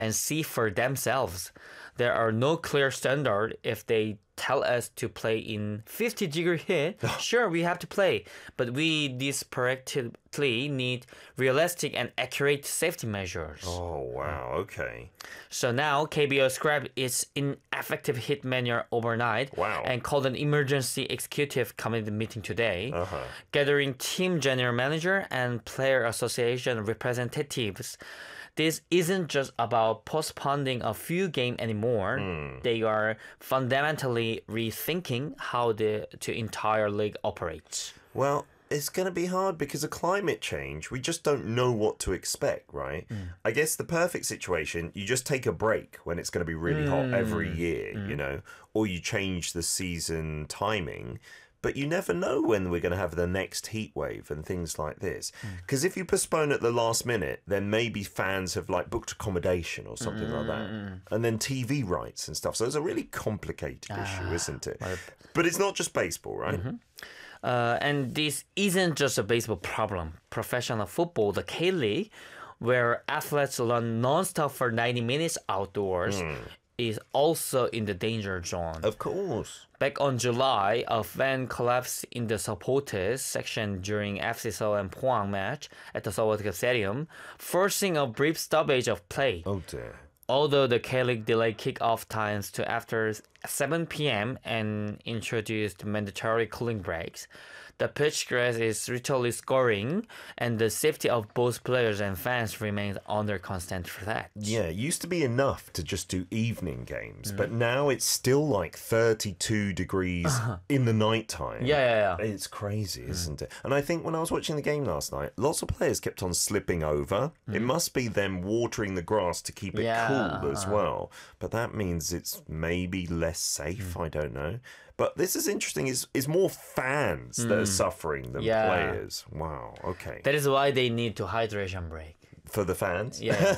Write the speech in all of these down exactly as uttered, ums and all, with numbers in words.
and see for themselves. There are no clear standard. If they tell us to play in fifty degree heat, sure, we have to play. But we desperately need realistic and accurate safety measures. Oh, wow. Okay. So now K B O scrapped its ineffective heat manual overnight Wow. and called an emergency executive committee meeting today, Uh-huh. gathering team general manager and player association representatives. This isn't just about postponing a few games anymore. Mm. They are fundamentally rethinking how the, the entire league operates. Well, it's going to be hard because of climate change. We just don't know what to expect, right? Mm. I guess the perfect situation, you just take a break when it's going to be really mm. hot every year, mm. you know, or you change the season timing. But you never know when we're going to have the next heat wave and things like this. Because mm. if you postpone at the last minute, then maybe fans have like booked accommodation or something mm. like that. And then T V rights and stuff. So it's a really complicated ah, issue, isn't it? Right. But it's not just baseball, right? Mm-hmm. Uh, and this isn't just a baseball problem. Professional football, the K-League, where athletes run non-stop for ninety minutes outdoors, mm. is also in the danger zone. Of course. Back on July, a van collapsed in the supporters section during F C Seoul and Pohang match at the Seoul Stadium, forcing a brief stoppage of play. Oh dear. Although the K-League delayed kickoff times to after seven p.m. and introduced mandatory cooling breaks, the pitch grass is literally scoring, and the safety of both players and fans remains under constant threat. Yeah, it used to be enough to just do evening games, mm. but now it's still like thirty-two degrees uh-huh. in the nighttime. Yeah, yeah, yeah. It's crazy, mm. isn't it? And I think when I was watching the game last night, lots of players kept on slipping over. Mm. It must be them watering the grass to keep it yeah. cool as well. But that means it's maybe less safe, mm. I don't know. But this is interesting. It's, it's more fans mm. that are suffering than yeah. players. Wow, okay. That is why they need to hydration break. For the fans? Yeah.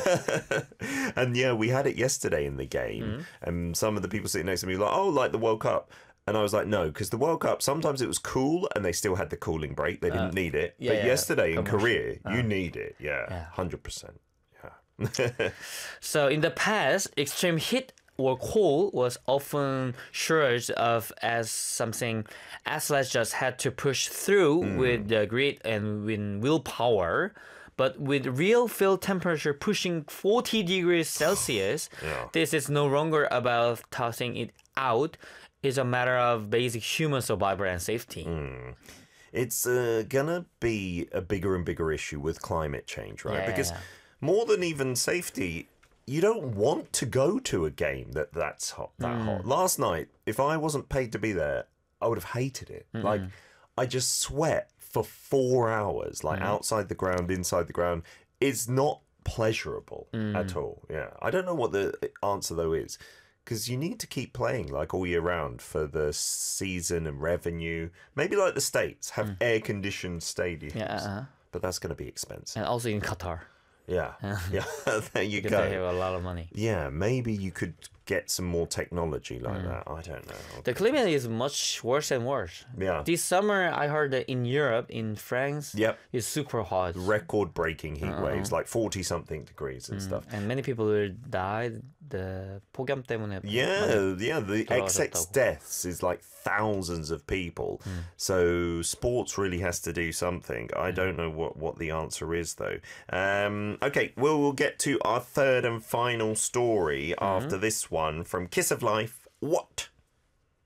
And yeah, we had it yesterday in the game. Mm. And some of the people sitting next to me were like, oh, like the World Cup. And I was like, no, because the World Cup, sometimes it was cool and they still had the cooling break. They didn't uh, need it. Yeah, but yeah, yesterday in Korea, uh, you need it. Yeah, yeah. one hundred percent. Yeah. So in the past, extreme heat or cold was often shirts of as something athletes just had to push through mm. with the grit and with willpower. But with real field temperature pushing forty degrees Celsius, yeah. this is no longer about tossing it out. It's a matter of basic human survival and safety. Mm. It's uh, gonna be a bigger and bigger issue with climate change, right? Yeah. Because more than even safety, you don't want to go to a game that that's hot, that mm. hot. Last night, if I wasn't paid to be there, I would have hated it. Mm-mm. Like, I just sweat for four hours, like mm. outside the ground, inside the ground. It's not pleasurable mm. at all. Yeah, I don't know what the answer though is, because you need to keep playing like all year round for the season and revenue. Maybe like the States have mm. air-conditioned stadiums, yeah, uh-huh. but that's going to be expensive. And also in Qatar. Yeah, yeah. There you because go. They have a lot of money. Yeah, maybe you could get some more technology like mm. that. I don't know. The climate is much worse and worse. Yeah. This summer, I heard that in Europe, in France, yep. it's super hot. Record-breaking heat uh-uh. waves, like forty-something degrees and mm. stuff. And many people will die. The 폭염 때문에. Yeah, yeah. The excess deaths is like thousands of people. Mm. So sports really has to do something. I mm. don't know what, what the answer is, though. Um, okay, well, we'll get to our third and final story mm. after this one from Kiss of Life. What